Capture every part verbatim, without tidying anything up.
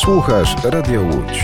Słuchasz Radio Łódź.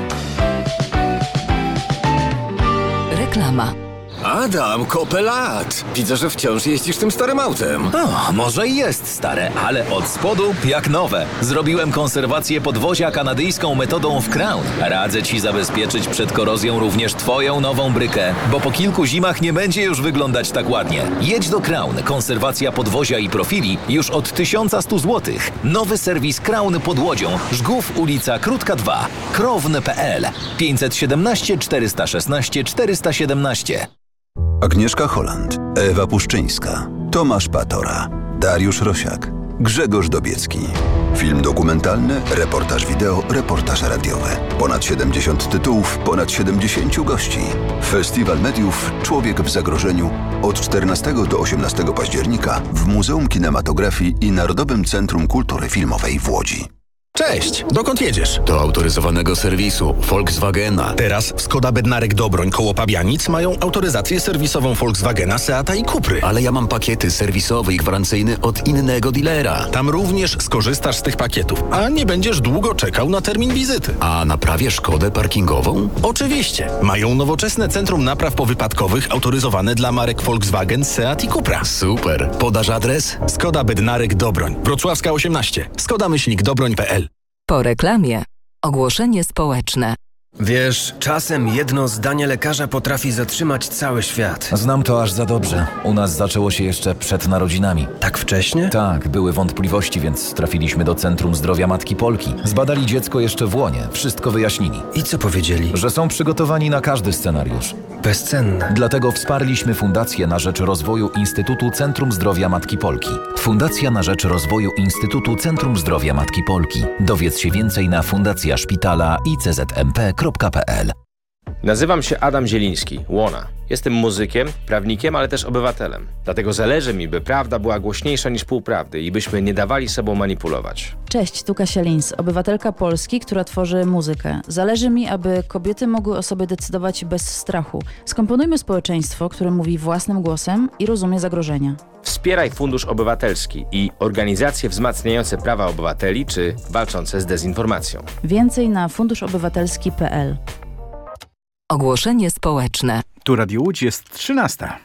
Reklama. Adam, kopę lat. Widzę, że wciąż jeździsz tym starym autem. O, może i jest stare, ale od spodu jak nowe. Zrobiłem konserwację podwozia kanadyjską metodą w Crown. Radzę Ci zabezpieczyć przed korozją również Twoją nową brykę, bo po kilku zimach nie będzie już wyglądać tak ładnie. Jedź do Crown. Konserwacja podwozia i profili już od tysiąc sto złotych. Nowy serwis Crown pod Łodzią. Żgów, ulica Krótka dwa. krowne kropka p l pięćset siedemnaście czterysta szesnaście czterysta siedemnaście. Agnieszka Holland, Ewa Puszczyńska, Tomasz Patora, Dariusz Rosiak, Grzegorz Dobiecki. Film dokumentalny, reportaż wideo, reportaż radiowy. Ponad siedemdziesiąt tytułów, ponad siedemdziesięciu gości. Festiwal Mediów Człowiek w zagrożeniu od czternastego do osiemnastego października w Muzeum Kinematografii i Narodowym Centrum Kultury Filmowej w Łodzi. Cześć, dokąd jedziesz? Do autoryzowanego serwisu Volkswagena. Teraz Skoda Bednarek Dobroń koło Pabianic mają autoryzację serwisową Volkswagena, Seata i Cupry. Ale ja mam pakiety serwisowe i gwarancyjne od innego dealera. Tam również skorzystasz z tych pakietów, a nie będziesz długo czekał na termin wizyty. A naprawię Szkodę parkingową? Oczywiście. Mają nowoczesne centrum napraw powypadkowych autoryzowane dla marek Volkswagen, Seat i Cupra. Super. Podasz adres? Skoda Bednarek Dobroń, Wrocławska osiemnaście. Skoda myślnik dobroń kropka p l. Po reklamie ogłoszenie społeczne. Wiesz, czasem jedno zdanie lekarza potrafi zatrzymać cały świat. Znam to aż za dobrze. U nas zaczęło się jeszcze przed narodzinami. Tak wcześnie? Tak, były wątpliwości, więc trafiliśmy do Centrum Zdrowia Matki Polki. Zbadali dziecko jeszcze w łonie, wszystko wyjaśnili. I co powiedzieli? Że są przygotowani na każdy scenariusz. Bezcenne. Dlatego wsparliśmy Fundację na rzecz rozwoju Instytutu Centrum Zdrowia Matki Polki. Fundacja na rzecz rozwoju Instytutu Centrum Zdrowia Matki Polki. Dowiedz się więcej na fundacja szpitala i c z m p kropka p l. Nazywam się Adam Zieliński, Łona. Jestem muzykiem, prawnikiem, ale też obywatelem. Dlatego zależy mi, by prawda była głośniejsza niż półprawdy i byśmy nie dawali sobą manipulować. Cześć, tu Kasia Lins, obywatelka Polski, która tworzy muzykę. Zależy mi, aby kobiety mogły o sobie decydować bez strachu. Skomponujmy społeczeństwo, które mówi własnym głosem i rozumie zagrożenia. Wspieraj Fundusz Obywatelski i organizacje wzmacniające prawa obywateli czy walczące z dezinformacją. Więcej na funduszobywatelski kropka p l. Ogłoszenie społeczne. Tu Radio Łódź, jest trzynasta.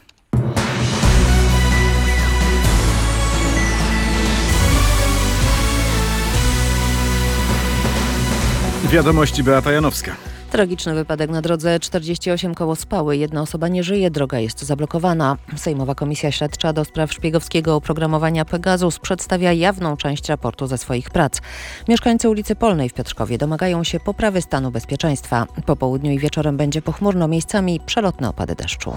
Wiadomości, Beata Janowska. Tragiczny wypadek na drodze czterdzieści osiem koło Spały. Jedna osoba nie żyje, droga jest zablokowana. Sejmowa Komisja Śledcza do spraw szpiegowskiego oprogramowania Pegasus przedstawia jawną część raportu ze swoich prac. Mieszkańcy ulicy Polnej w Piotrkowie domagają się poprawy stanu bezpieczeństwa. Po południu i wieczorem będzie pochmurno, miejscami przelotne opady deszczu.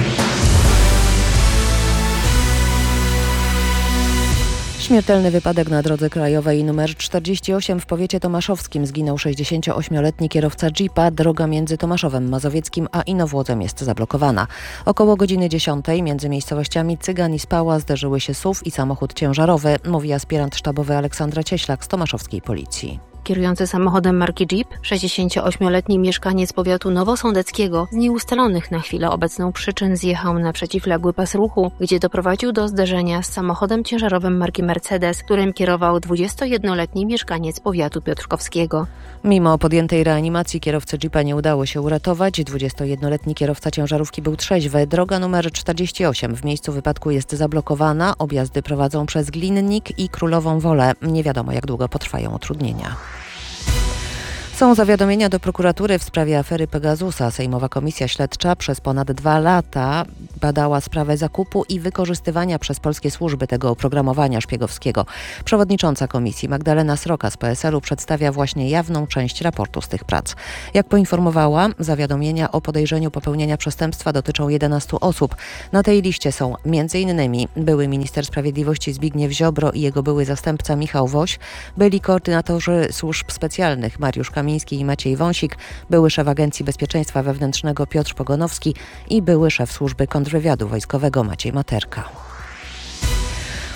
Śmiertelny wypadek na drodze krajowej nr czterdzieści osiem w powiecie tomaszowskim. Zginął sześćdziesięcioośmioletni kierowca jeepa. Droga między Tomaszowem Mazowieckim a Inowłodzem jest zablokowana. Około godziny dziesiątej między miejscowościami Cygan i Spała zderzyły się S U V i samochód ciężarowy, mówi aspirant sztabowy Aleksandra Cieślak z tomaszowskiej policji. Kierujący samochodem marki Jeep, sześćdziesięcioośmioletni mieszkaniec powiatu nowosądeckiego z nieustalonych na chwilę obecną przyczyn zjechał na przeciwległy pas ruchu, gdzie doprowadził do zderzenia z samochodem ciężarowym marki Mercedes, którym kierował dwudziestojednoletni mieszkaniec powiatu piotrkowskiego. Mimo podjętej reanimacji kierowcy Jeepa nie udało się uratować. dwudziestojednoletni kierowca ciężarówki był trzeźwy. Droga numer czterdzieści osiem w miejscu wypadku jest zablokowana. Objazdy prowadzą przez Glinnik i Królową Wolę. Nie wiadomo, jak długo potrwają utrudnienia. Są zawiadomienia do prokuratury w sprawie afery Pegasusa. Sejmowa Komisja Śledcza przez ponad dwa lata badała sprawę zakupu i wykorzystywania przez polskie służby tego oprogramowania szpiegowskiego. Przewodnicząca komisji Magdalena Sroka z P S L u przedstawia właśnie jawną część raportu z tych prac. Jak poinformowała, zawiadomienia o podejrzeniu popełnienia przestępstwa dotyczą jedenastu osób. Na tej liście są między innymi były minister sprawiedliwości Zbigniew Ziobro i jego były zastępca Michał Woś, byli koordynatorzy służb specjalnych Mariusz Kamiński i Maciej Wąsik, były szef Agencji Bezpieczeństwa Wewnętrznego Piotr Pogonowski i były szef służby kontrwywiadu wojskowego Maciej Materka.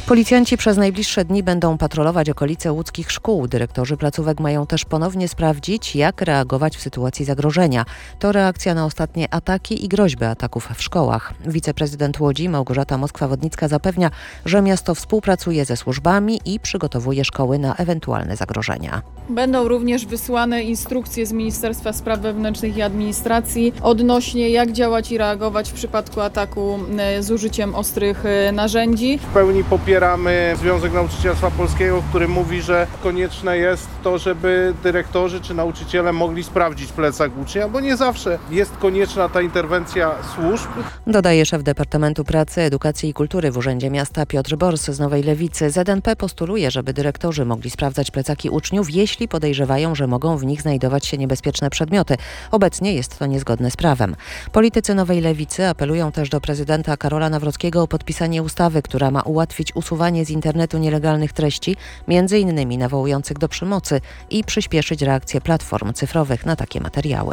Policjanci przez najbliższe dni będą patrolować okolice łódzkich szkół. Dyrektorzy placówek mają też ponownie sprawdzić, jak reagować w sytuacji zagrożenia. To reakcja na ostatnie ataki i groźby ataków w szkołach. Wiceprezydent Łodzi Małgorzata Moskwa-Wodnicka zapewnia, że miasto współpracuje ze służbami i przygotowuje szkoły na ewentualne zagrożenia. Będą również wysłane instrukcje z Ministerstwa Spraw Wewnętrznych i Administracji odnośnie jak działać i reagować w przypadku ataku z użyciem ostrych narzędzi. W pełni popieramy Związek Nauczycielstwa Polskiego, który mówi, że konieczne jest to, żeby dyrektorzy czy nauczyciele mogli sprawdzić plecak ucznia, bo nie zawsze jest konieczna ta interwencja służb. Dodaje szef Departamentu Pracy, Edukacji i Kultury w Urzędzie Miasta Piotr Bors z Nowej Lewicy. Z N P postuluje, żeby dyrektorzy mogli sprawdzać plecaki uczniów, jeśli podejrzewają, że mogą w nich znajdować się niebezpieczne przedmioty. Obecnie jest to niezgodne z prawem. Politycy Nowej Lewicy apelują też do prezydenta Karola Nawrockiego o podpisanie ustawy, która ma ułatwić usuwanie z internetu nielegalnych treści, między innymi nawołujących do przemocy, i przyspieszyć reakcję platform cyfrowych na takie materiały.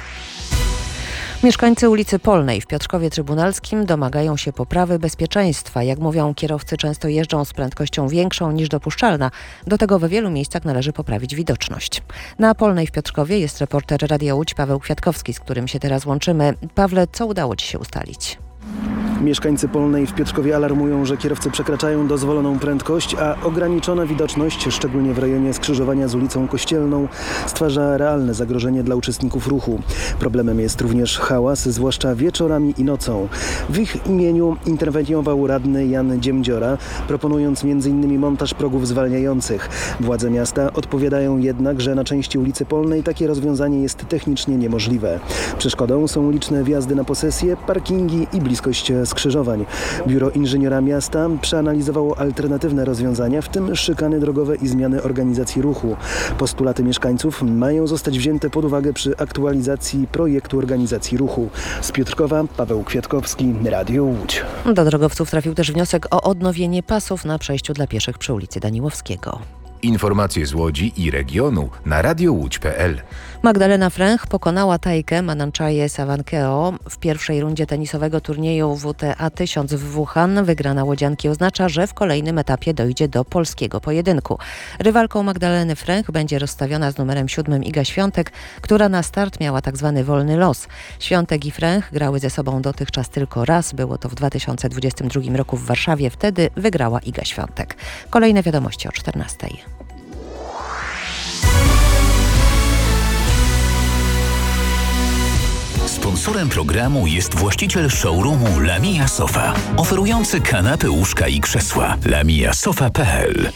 Mieszkańcy ulicy Polnej w Piotrkowie Trybunalskim domagają się poprawy bezpieczeństwa. Jak mówią, kierowcy często jeżdżą z prędkością większą niż dopuszczalna. Do tego we wielu miejscach należy poprawić widoczność. Na Polnej w Piotrkowie jest reporter Radia Łódź Paweł Kwiatkowski, z którym się teraz łączymy. Pawle, co udało Ci się ustalić? Mieszkańcy Polnej w Piotrkowie alarmują, że kierowcy przekraczają dozwoloną prędkość, a ograniczona widoczność, szczególnie w rejonie skrzyżowania z ulicą Kościelną, stwarza realne zagrożenie dla uczestników ruchu. Problemem jest również hałas, zwłaszcza wieczorami i nocą. W ich imieniu interweniował radny Jan Dziemdziora, proponując między innymi montaż progów zwalniających. Władze miasta odpowiadają jednak, że na części ulicy Polnej takie rozwiązanie jest technicznie niemożliwe. Przeszkodą są liczne wjazdy na posesje, parkingi i bliskość skrzyżowań. Biuro Inżyniera Miasta przeanalizowało alternatywne rozwiązania, w tym szykany drogowe i zmiany organizacji ruchu. Postulaty mieszkańców mają zostać wzięte pod uwagę przy aktualizacji projektu organizacji ruchu. Z Piotrkowa Paweł Kwiatkowski, Radio Łódź. Do drogowców trafił też wniosek o odnowienie pasów na przejściu dla pieszych przy ulicy Daniłowskiego. Informacje z Łodzi i regionu na radio łódź kropka p l. Magdalena Fręch pokonała Tajkę Mananczaje Sawankeo w pierwszej rundzie tenisowego turnieju W T A tysiąc w Wuhan. Wygrana łodzianki oznacza, że w kolejnym etapie dojdzie do polskiego pojedynku. Rywalką Magdaleny Fręch będzie rozstawiona z numerem siódmym Iga Świątek, która na start miała tak zwany wolny los. Świątek i Fręch grały ze sobą dotychczas tylko raz. Było to w dwa tysiące dwudziestym drugim roku w Warszawie. Wtedy wygrała Iga Świątek. Kolejne wiadomości o czternastej. Sponsorem programu jest właściciel showroomu Lamia Sofa, oferujący kanapy, łóżka i krzesła. lamia sofa kropka p l.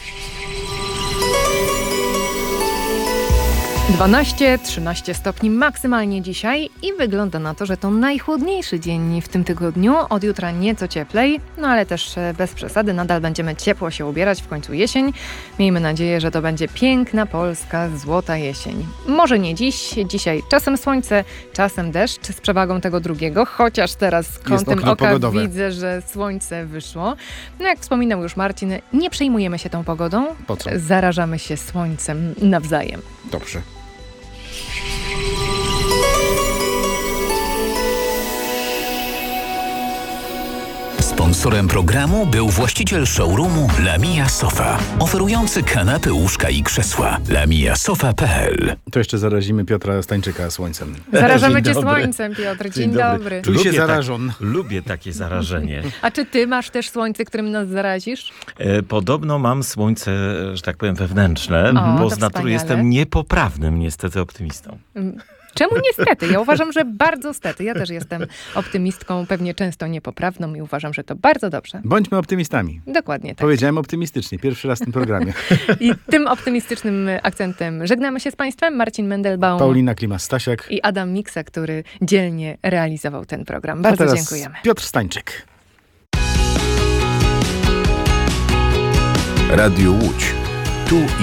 dwanaście trzynaście stopni maksymalnie dzisiaj i wygląda na to, że to najchłodniejszy dzień w tym tygodniu. Od jutra nieco cieplej, no ale też bez przesady. Nadal będziemy ciepło się ubierać, w końcu jesień. Miejmy nadzieję, że to będzie piękna polska złota jesień. Może nie dziś. Dzisiaj czasem słońce, czasem deszcz z przewagą tego drugiego, chociaż teraz kątem oka pogodowe. Widzę, że słońce wyszło. No jak wspominał już Marcin, nie przejmujemy się tą pogodą. Po co? Zarażamy się słońcem nawzajem. Dobrze. Sponsorem programu był właściciel showroomu Lamia Sofa, oferujący kanapy, łóżka i krzesła. lamia sofa kropka p l. To jeszcze zarazimy Piotra Stańczyka słońcem. Zarażamy cię słońcem, Piotr. Dzień, Dzień dobry. dobry. Czuj się zarażon. Tak, lubię takie zarażenie. A czy ty masz też słońce, którym nas zarazisz? E, podobno mam słońce, że tak powiem, wewnętrzne, o, bo z natury jestem niepoprawnym niestety optymistą. Czemu niestety? Ja uważam, że bardzo stety. Ja też jestem optymistką, pewnie często niepoprawną i uważam, że to bardzo dobrze. Bądźmy optymistami. Dokładnie tak. Powiedziałem optymistycznie, pierwszy raz w tym programie. I tym optymistycznym akcentem żegnamy się z Państwem. Marcin Mendelbaum, Paulina Klimas-Stasiak i Adam Miksa, który dzielnie realizował ten program. Bardzo A teraz dziękujemy. Piotr Stańczyk. Radio Łódź. Tu